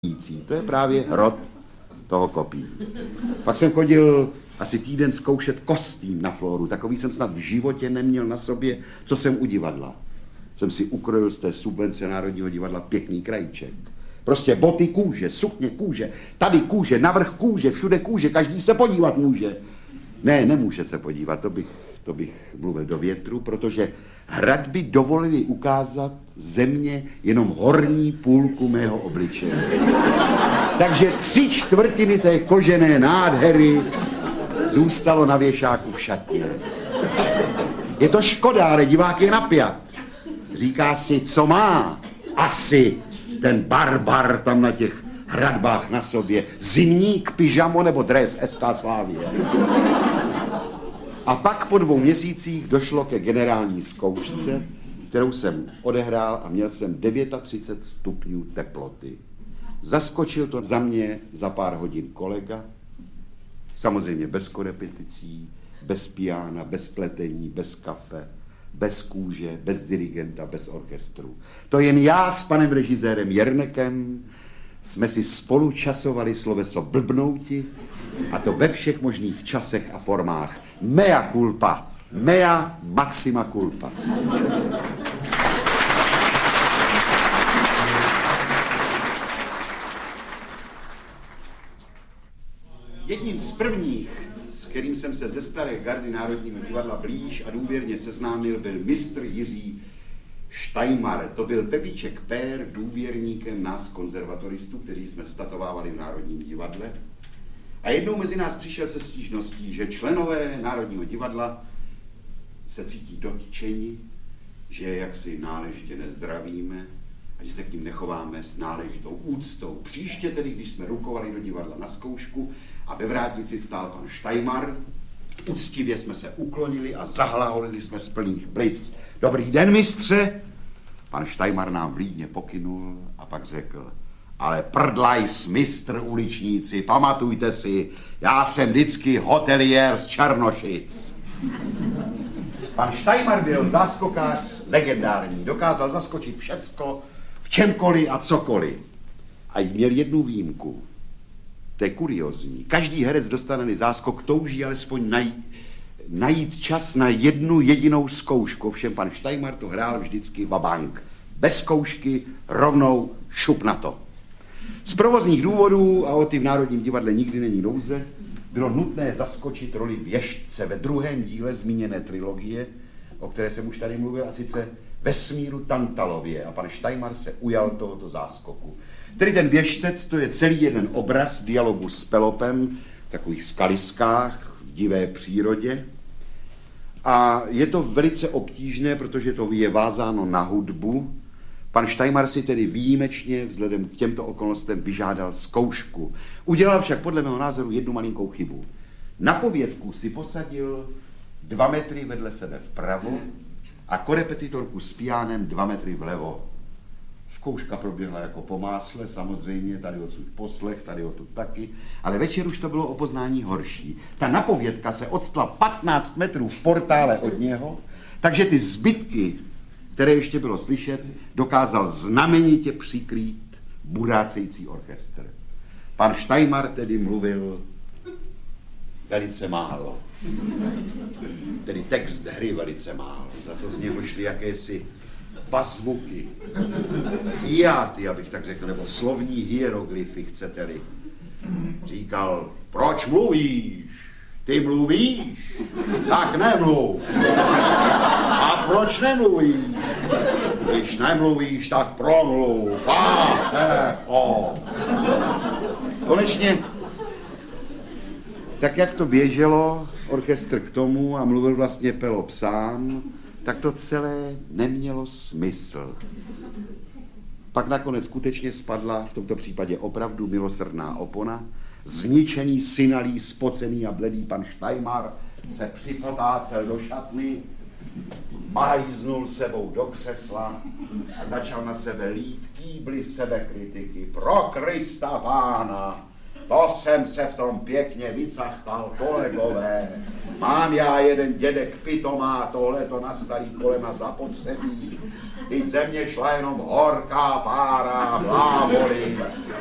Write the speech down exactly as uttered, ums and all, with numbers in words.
To je právě hrot toho kopí. Pak jsem chodil asi týden zkoušet kostým na Floru. Takový jsem snad v životě neměl na sobě, co jsem u divadla. Jsem si ukrojil z té subvence Národního divadla pěkný krajíček. Prostě boty kůže, sukně kůže, tady kůže, navrch kůže, všude kůže, každý se podívat může. Ne, nemůže se podívat, to bych, to bych mluvil do větru, protože hradby dovolily ukázat země jenom horní půlku mého obličeje. Takže tři čtvrtiny té kožené nádhery zůstalo na věšáku v šatně. Je to škoda, ale divák je napjat. Říká si, co má asi ten barbar tam na těch hradbách na sobě. Zimník, pyžamo nebo dres S K Slavie. A pak po dvou měsících došlo ke generální zkoušce, kterou jsem odehrál a měl jsem třicet devět stupňů teploty. Zaskočil to za mě za pár hodin kolega, samozřejmě bez korepeticí, bez piána, bez pletení, bez kafe, bez kůže, bez dirigenta, bez orchestru. To jen já s panem režisérem Jernekem jsme si spolu časovali sloveso blbnouti, a to ve všech možných časech a formách. Mea culpa, mea maxima culpa. Jedním z prvních, s kterým jsem se ze staré gardy Národního divadla blíž a důvěrně seznámil, byl mistr Jiří Štajmar. To byl Pepíček Pér, důvěrníkem nás konzervatoristů, kteří jsme statovávali v Národním divadle. A jednou mezi nás přišel se stížností, že členové Národního divadla se cítí dotčeni, že je jaksi náležitě nezdravíme a že se k ním nechováme s náležitou úctou. Příště tedy, když jsme rukovali do divadla na zkoušku a ve vrátnici stál pan Štajmar, úctivě jsme se uklonili a zahlaholili jsme z plných plic. Dobrý den, mistře! Pan Štajmar nám vlídně pokynul a pak řekl: ale prdlajs, mistr uličníci, pamatujte si, já jsem vždycky hoteliér z Černošic. Pan Štajmar byl záskokář legendární, dokázal zaskočit všecko, v čemkoliv a cokoliv. A měl jednu výjimku. To je kuriozní. Každý herec dostanený záskok touží alespoň najít, najít čas na jednu jedinou zkoušku. Ovšem pan Štajmar to hrál vždycky vabank. Bez zkoušky, rovnou šup na to. Z provozních důvodů, a o ty v Národním divadle nikdy není nouze, bylo nutné zaskočit roli věštce ve druhém díle zmíněné trilogie, o které jsem už tady mluvil, a sice Vesmíru Tantalově. A pan Štajmar se ujal tohoto záskoku. Tedy ten věštec, to je celý jeden obraz dialogu s Pelopem v takových skaliskách, v divé přírodě. A je to velice obtížné, protože to je vázáno na hudbu. Pan Štajmar si tedy výjimečně vzhledem k těmto okolnostem vyžádal zkoušku. Udělal však podle mého názoru jednu malinkou chybu. Na povědku si posadil dva metry vedle sebe vpravo a korepetitorku s piánem dva metry vlevo. Zkouška proběhla jako po másle, samozřejmě, tady odsud poslech, tady odtud taky, ale večer už to bylo o poznání horší. Ta napovědka se odstla patnáct metrů v portále od něho, takže ty zbytky, které ještě bylo slyšet, dokázal znamenitě přikrýt burácející orchestr. Pan Štajmar tedy mluvil velice málo. Tedy text hry velice málo. Za to z něho šly jakési pasvuky, hiáty, abych tak řekl, nebo slovní hieroglyfy, chcete-li. Říkal: proč mluvíš? Ty mluvíš? Tak nemluv. A proč nemluvíš? Když nemluvíš, tak promluv. A, eh, o. Konečně, tak jak to běželo, orchestr k tomu a mluvil vlastně Pelop sám, tak to celé nemělo smysl. Pak nakonec skutečně spadla, v tomto případě opravdu milosrdná opona. Zničený, synalý, spocený a bledý pan Štajmar se připotácel do šatny, majznul sebou do křesla a začal na sebe lít kýbly sebekritiky. Pro Krista Pána, to jsem se v tom pěkně vycachtal, kolegové. Mám já jeden dědek pitomá, tohleto na starý kolena zapotřebí. Teď ze mě šla jenom horká pára, vlávoli.